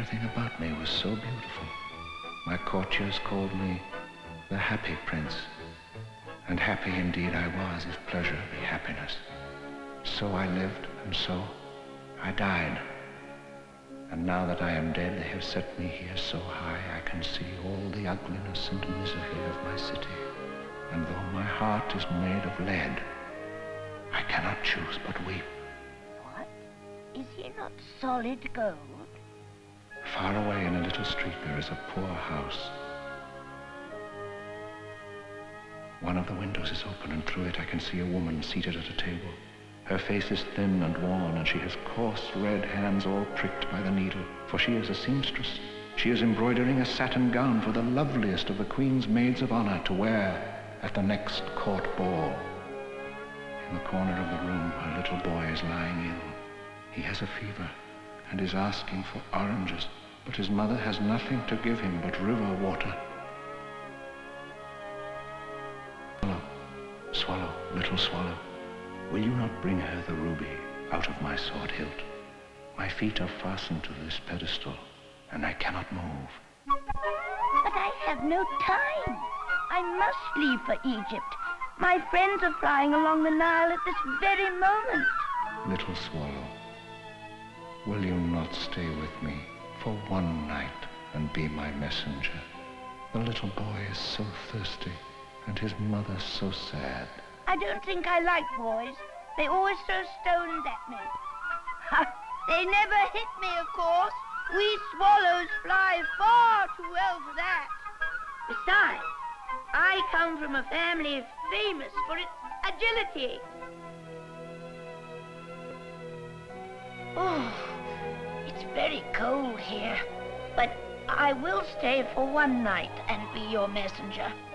Everything about me was so beautiful. My courtiers called me the happy prince. And happy indeed I was, if pleasure be happiness. So I lived, and so I died. And now that I am dead, they have set me here so high I can see all the ugliness and misery of my city. And though my heart is made of lead, I cannot choose but weep. What? Is he not solid gold? Far away in a little street there is a poor house. One of the windows is open, and through it I can see a woman seated at a table. Her face is thin and worn, and she has coarse red hands all pricked by the needle, for she is a seamstress. She is embroidering a satin gown for the loveliest of the Queen's maids of honor to wear at the next court ball. In the corner of the room, a little boy is lying ill. He has a fever and is asking for oranges, but his mother has nothing to give him but river water. Swallow, little swallow, will you not bring her the ruby out of my sword hilt? My feet are fastened to this pedestal, and I cannot move. But I have no time. I must leave for Egypt. My friends are flying along the Nile at this very moment. Little swallow, will you not stay with me for one night and be my messenger? The little boy is so thirsty, and his mother so sad. I don't think I like boys. They always throw stones at me. Ha! They never hit me, of course. We swallows fly far too well for that. Besides, I come from a family famous for its agility. Oh, it's very cold here, but I will stay for one night and be your messenger.